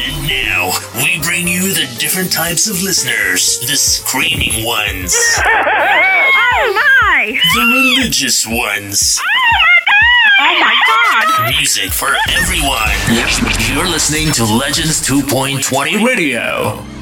And now, we bring you the different types of listeners. The screaming ones. Oh my! The religious ones. Oh my God! Music for everyone. You're listening to Legends 2.20 Radio.